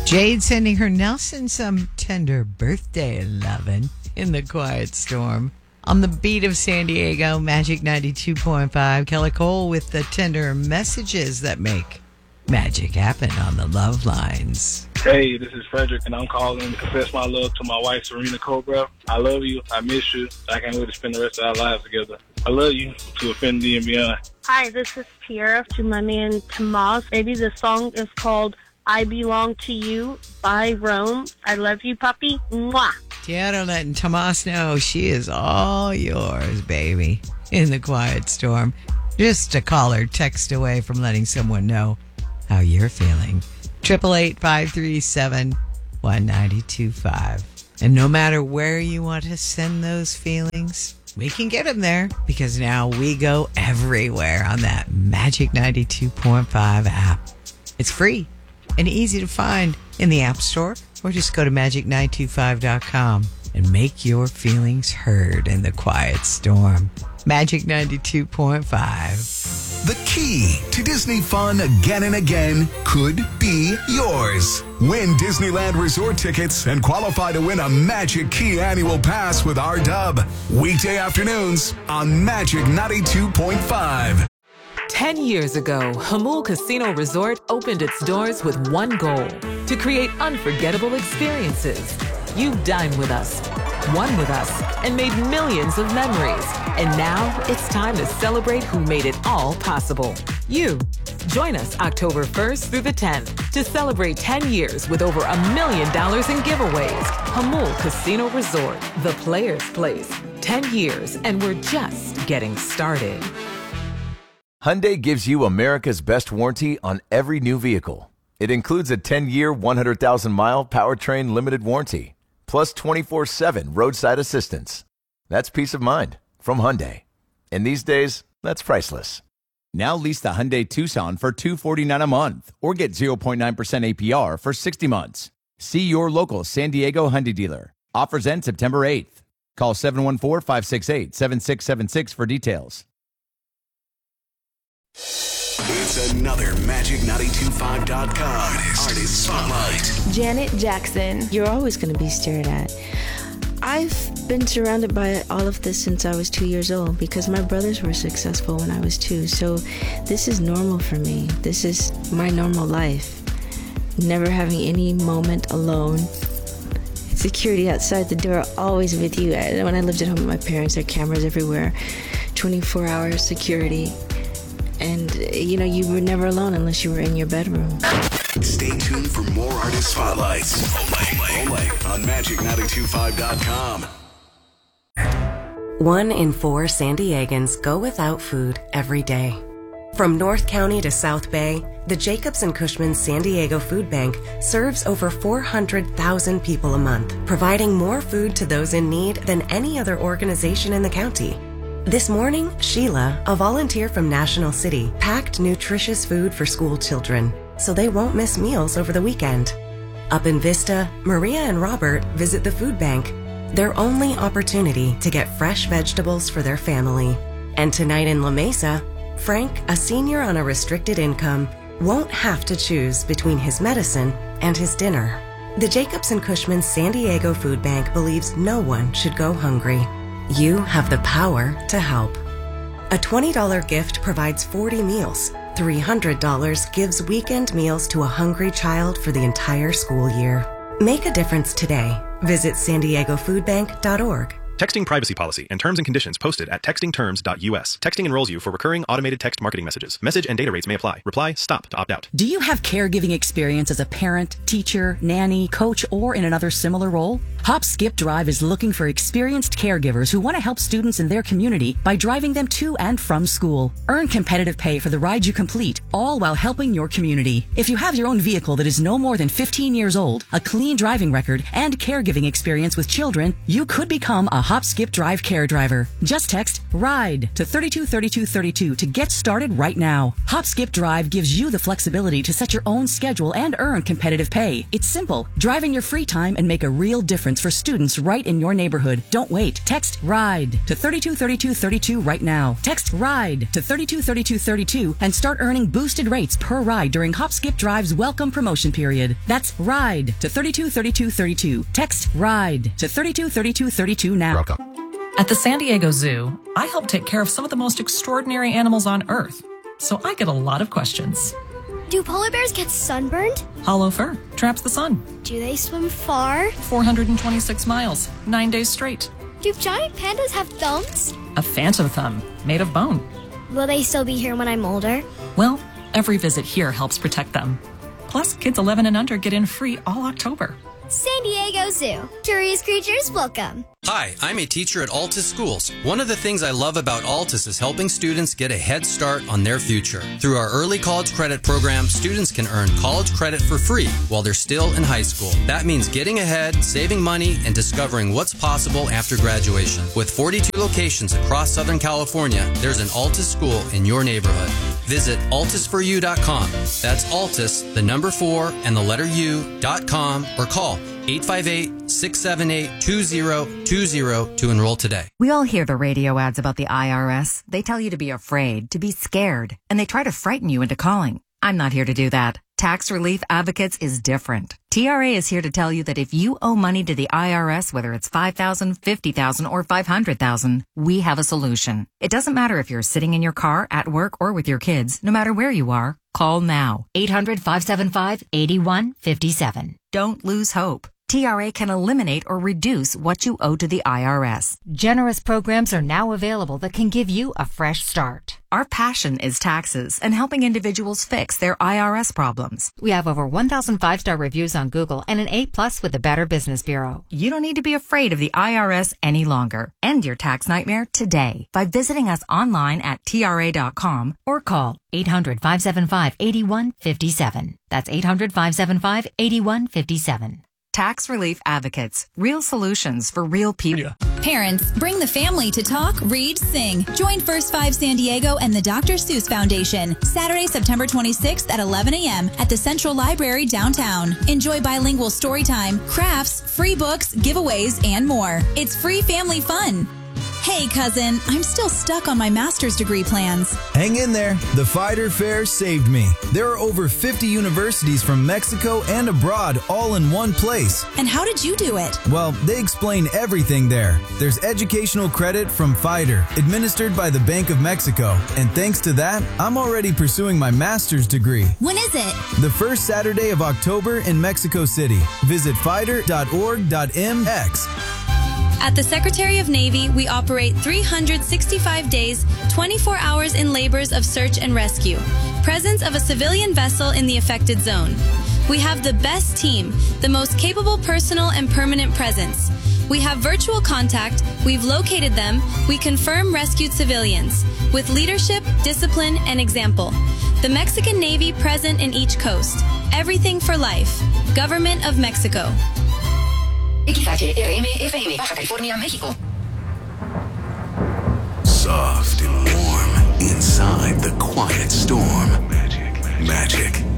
Jade sending her Nelson some tender birthday lovin' in the quiet storm. On the beat of San Diego, Magic 92.5, Kelly Cole with the tender messages that make magic happen on the love lines. Hey, this is Frederick, and I'm calling to confess my love to my wife, Serena Cobra. I love you. I miss you. I can't wait to spend the rest of our lives together. I love you to infinity and beyond. Hi, this is Tiara to my man Tomas. Maybe the song is called I Belong to You by Rome. I love you, puppy. Mwah. Tiara letting Tomas know she is all yours, baby, in the quiet storm. Just a call or text away from letting someone know how you're feeling. 888-537-1925. And no matter where you want to send those feelings, we can get them there because now we go everywhere on that Magic 92.5 app. It's free and easy to find in the App Store, or just go to magic925.com and make your feelings heard in the quiet storm. Magic 92.5. The key to Disney fun again and again could be yours. Win Disneyland Resort tickets and qualify to win a Magic Key annual pass with our dub. Weekday afternoons on Magic 92.5. 10 years ago, Hamul Casino Resort opened its doors with one goal: to create unforgettable experiences. You dined with us, won with us, and made millions of memories. And now it's time to celebrate who made it all possible. You. Join us October 1st through the 10th to celebrate 10 years with over $1 million in giveaways. Hamul Casino Resort, the player's place. 10 years, and we're just getting started. Hyundai gives you America's best warranty on every new vehicle. It includes a 10-year, 100,000-mile powertrain limited warranty, plus 24/7 roadside assistance. That's peace of mind from Hyundai. And these days, that's priceless. Now lease the Hyundai Tucson for $249 a month or get 0.9% APR for 60 months. See your local San Diego Hyundai dealer. Offers end September 8th. Call 714-568-7676 for details. It's another Magic925.com Artist Spotlight. Janet Jackson. You're always going to be stared at. I've been surrounded by all of this since I was 2 years old because my brothers were successful when I was 2. So this is normal for me. This is my normal life. Never having any moment alone. Security outside the door, always with you. When I lived at home with my parents, there were cameras everywhere. 24-hour security. And, you know, you were never alone unless you were in your bedroom. Stay tuned for more Artist Spotlights. Only on Magic925.com. 1 in 4 San Diegans go without food every day. From North County to South Bay, the Jacobs and Cushman San Diego Food Bank serves over 400,000 people a month, providing more food to those in need than any other organization in the county. This morning, Sheila, a volunteer from National City, packed nutritious food for school children so they won't miss meals over the weekend. Up in Vista, Maria and Robert visit the food bank, their only opportunity to get fresh vegetables for their family. And tonight in La Mesa, Frank, a senior on a restricted income, won't have to choose between his medicine and his dinner. The Jacobs and Cushman San Diego Food Bank believes no one should go hungry. You have the power to help. A $20 gift provides 40 meals. $300 gives weekend meals to a hungry child for the entire school year. Make a difference today. Visit SanDiegoFoodBank.org. Texting privacy policy and terms and conditions posted at textingterms.us. Texting enrolls you for recurring automated text marketing messages. Message and data rates may apply. Reply STOP to opt out. Do you have caregiving experience as a parent, teacher, nanny, coach, or in another similar role? Hop Skip Drive is looking for experienced caregivers who want to help students in their community by driving them to and from school. Earn competitive pay for the ride you complete, all while helping your community. If you have your own vehicle that is no more than 15 years old, a clean driving record, and caregiving experience with children, you could become a Hop Skip Drive care driver. Just text RIDE to 323232 to get started right now. Hop Skip Drive gives you the flexibility to set your own schedule and earn competitive pay. It's simple. Drive in your free time and make a real difference difference for students right in your neighborhood. Don't wait. Text RIDE to 323232 right now. Text RIDE to 323232 and start earning boosted rates per ride during Hop Skip Drive's welcome promotion period. That's RIDE to 323232. Text RIDE to 323232 now. Welcome. At the San Diego Zoo, I help take care of some of the most extraordinary animals on Earth, so I get a lot of questions. Do polar bears get sunburned? Hollow fur traps the sun. Do they swim far? 426 miles, 9 days straight. Do giant pandas have thumbs? A phantom thumb made of bone. Will they still be here when I'm older? Well, every visit here helps protect them. Plus, kids 11 and under get in free all October. San Diego Zoo. Curious creatures, welcome. Hi, I'm a teacher at Altus Schools. One of the things I love about Altus is helping students get a head start on their future. Through our early college credit program, students can earn college credit for free while they're still in high school. That means getting ahead, saving money, and discovering what's possible after graduation. With 42 locations across Southern California, there's an Altus school in your neighborhood. Visit altusforyou.com. That's Altus, the number 4, and the letter U.com, or call 858-678-2020 to enroll today. We all hear the radio ads about the IRS. They tell you to be afraid, to be scared, and they try to frighten you into calling. I'm not here to do that. Tax Relief Advocates is different. TRA is here to tell you that if you owe money to the IRS, whether it's $5,000, $50,000, or $500,000, we have a solution. It doesn't matter if you're sitting in your car, at work, or with your kids. No matter where you are, call now. 800-575-8157. Don't lose hope. TRA can eliminate or reduce what you owe to the IRS. Generous programs are now available that can give you a fresh start. Our passion is taxes and helping individuals fix their IRS problems. We have over 1,000 5-star reviews on Google and an A+ with the Better Business Bureau. You don't need to be afraid of the IRS any longer. End your tax nightmare today by visiting us online at TRA.com or call 800-575-8157. That's 800-575-8157. Tax Relief Advocates. Real solutions for real people. Parents, bring the family to talk, read, sing. Join First 5 San Diego and the Dr. Seuss Foundation. Saturday, September 26th at 11 a.m. at the Central Library downtown. Enjoy bilingual story time, crafts, free books, giveaways, and more. It's free family fun. Hey, cousin, I'm still stuck on my master's degree plans. Hang in there. The Fighter Fair saved me. There are over 50 universities from Mexico and abroad all in one place. And how did you do it? Well, they explain everything there. There's educational credit from Fighter, administered by the Bank of Mexico. And thanks to that, I'm already pursuing my master's degree. When is it? The first Saturday of October in Mexico City. Visit fighter.org.mx. At the Secretary of Navy, we operate 365 days, 24 hours in labors of search and rescue. Presence of a civilian vessel in the affected zone. We have the best team, the most capable personal and permanent presence. We have virtual contact, we've located them, we confirm rescued civilians. With leadership, discipline, and example. The Mexican Navy present in each coast. Everything for life. Government of Mexico. XHRM-FM, Baja California, México. Soft and warm inside the quiet storm. Magic.